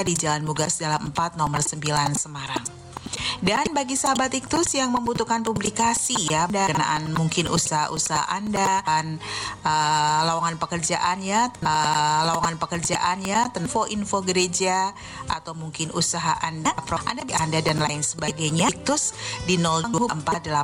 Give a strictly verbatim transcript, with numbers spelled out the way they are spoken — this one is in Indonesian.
di Jalan Mugas Dalam empat nomor sembilan Semarang. Dan bagi sahabat Iktus yang membutuhkan publikasi ya, berkenaan mungkin usaha-usaha Anda dan uh, lowongan pekerjaan ya, uh, lowongan pekerjaan ya, info-info gereja atau mungkin usaha Anda, Anda, Anda dan lain sebagainya, Iktus di nol dua empat delapan